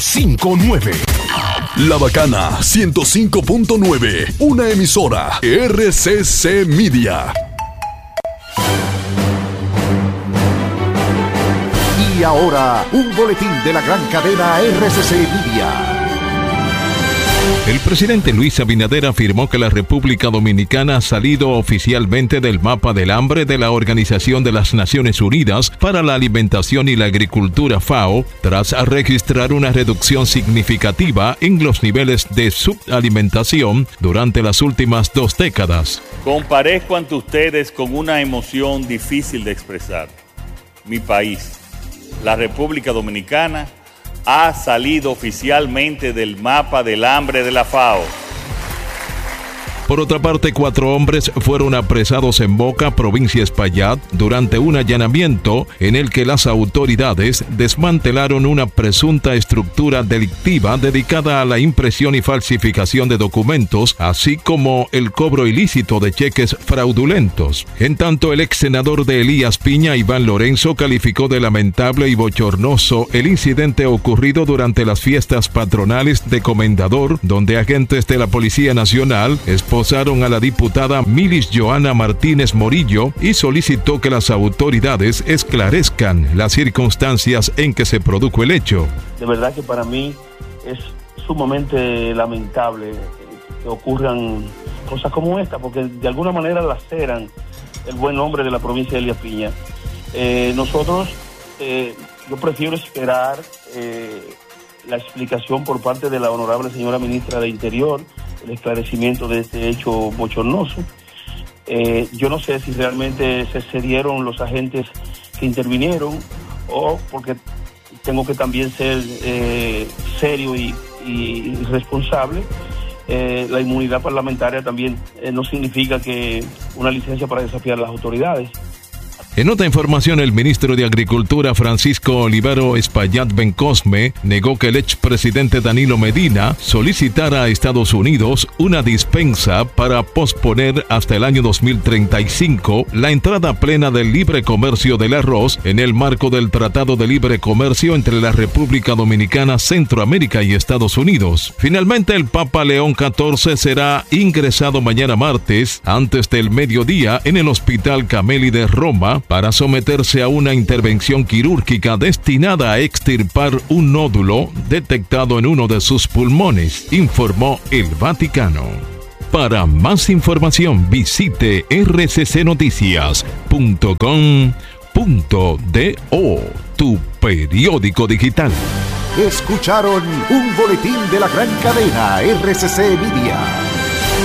59. La Bacana 105.9, una emisora RCC Media. Y ahora, un boletín de la gran cadena RCC Media. El presidente Luis Abinader afirmó que la República Dominicana ha salido oficialmente del mapa del hambre de la Organización de las Naciones Unidas para la Alimentación y la Agricultura FAO, tras registrar una reducción significativa en los niveles de subalimentación durante las últimas 2 décadas. Comparezco ante ustedes con una emoción difícil de expresar. Mi país, la República Dominicana, ha salido oficialmente del mapa del hambre de la FAO. Por otra parte, 4 hombres fueron apresados en Moca, provincia Espaillat, durante un allanamiento en el que las autoridades desmantelaron una presunta estructura delictiva dedicada a la impresión y falsificación de documentos, así como el cobro ilícito de cheques fraudulentos. En tanto, el ex senador de Elías Piña, Iván Lorenzo, calificó de lamentable y bochornoso el incidente ocurrido durante las fiestas patronales de Comendador, donde agentes de la Policía Nacional esposaron a la diputada Milis Joana Martínez Morillo y solicitó que las autoridades esclarezcan las circunstancias en que se produjo el hecho. De verdad que para mí es sumamente lamentable que ocurran cosas como esta, porque de alguna manera laceran el buen nombre de la provincia de Elías Piña. Yo prefiero esperar la explicación por parte de la honorable señora ministra de Interior, el esclarecimiento de este hecho bochornoso. Yo no sé si realmente se cedieron los agentes que intervinieron o porque tengo que también ser serio y responsable. La inmunidad parlamentaria también no significa que una licencia para desafiar a las autoridades. En otra información, el ministro de Agricultura, Francisco Olivero Espaillat Bencosme, negó que el expresidente Danilo Medina solicitara a Estados Unidos una dispensa para posponer hasta el año 2035 la entrada plena del libre comercio del arroz en el marco del Tratado de Libre Comercio entre la República Dominicana, Centroamérica y Estados Unidos. Finalmente, el Papa León XIV será ingresado mañana martes, antes del mediodía, en el Hospital Cameli de Roma, para someterse a una intervención quirúrgica destinada a extirpar un nódulo detectado en uno de sus pulmones, informó el Vaticano. Para más información, visite rccnoticias.com.do, tu periódico digital. Escucharon un boletín de la gran cadena RCC Media.